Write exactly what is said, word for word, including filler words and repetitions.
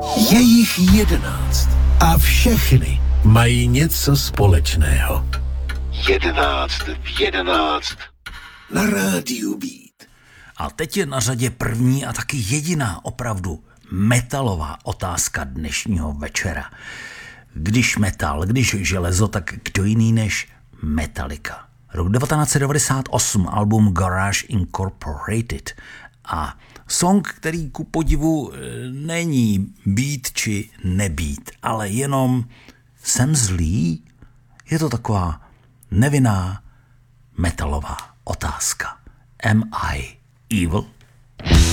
Je jich jedenáct a všechny mají něco společného. Jedenáct v jedenáct na rádiu Beat. A teď je na řadě první a taky jediná opravdu metalová otázka dnešního večera. Když metal, když železo, tak kdo jiný než Metallica. Rok devatenáct set devadesát osm, album Garage Incorporated a song, který ku podivu není být či nebýt, ale jenom jsem zlý. Je to taková nevinná metalová otázka. Am I evil?